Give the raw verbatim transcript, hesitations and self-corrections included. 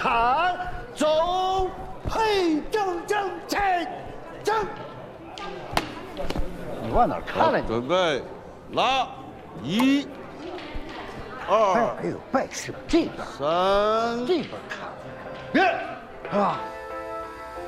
场，走，嘿，正正前，正。你往哪看了？ 准备，拉，一，二， 哎呦，拜师这边， 三， 这边看，别，啊。